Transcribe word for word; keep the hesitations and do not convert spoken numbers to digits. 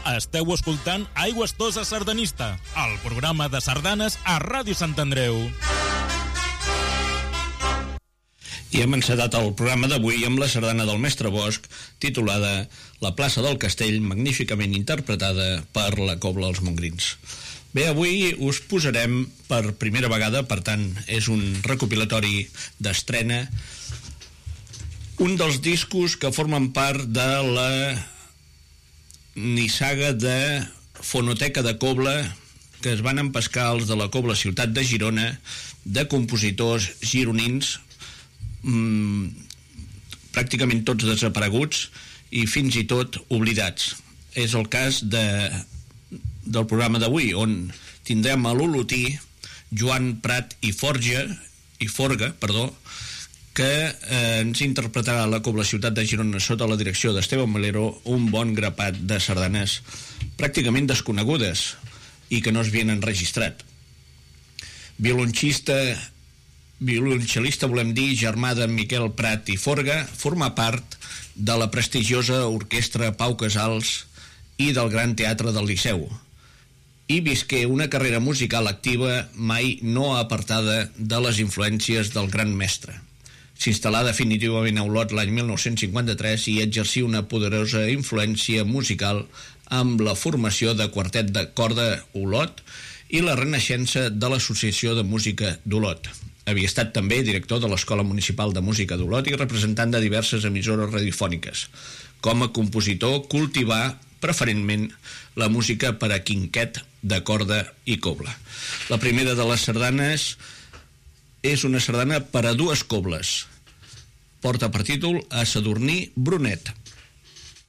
Esteu escoltant Aigües Tosa Sardanista, el programa de sardanes a Ràdio Sant Andreu. I hem encetat el programa d'avui amb la sardana del Mestre Bosch, titulada La plaça del Castell, magníficament interpretada per la Cobla Els Mongrins. Bé, avui us posarem per primera vegada, per tant, és un recopilatori d'estrena, un dels discos que formen part de la nissaga de Fonoteca de Cobla, que es van empescar els de la Cobla Ciutat de Girona, de compositors gironins, mmm, pràcticament tots desapareguts i fins i tot oblidats. És el cas de, del programa d'avui, on tindrem a l'olotí Joan Prat i Forja, i Forga, perdó, que eh, ens interpretarà la Cobla Ciutat de Girona sota la direcció d'Esteban Melero un bon grapat de sardanes pràcticament desconegudes i que no es havien enregistrat. Violoncista, violoncel·lista, volem dir, germà de Miquel Prat i Forga, forma part de la prestigiosa orquestra Pau Casals i del Gran Teatre del Liceu, i visqué una carrera musical activa mai no apartada de les influències del gran mestre. S'instal·là definitivament a Olot l'any mil nou-cents cinquanta-tres i exercí una poderosa influència musical amb la formació de quartet de corda Olot i la renaixença de l'Associació de Música d'Olot. Havia estat també director de l'Escola Municipal de Música d'Olot i representant de diverses emissores radiofòniques. Com a compositor cultivà preferentment la música per a quinquet de corda i cobla. La primera de les sardanes és una sardana per a dues cobles. Porta per títol A Sadurní Brunet.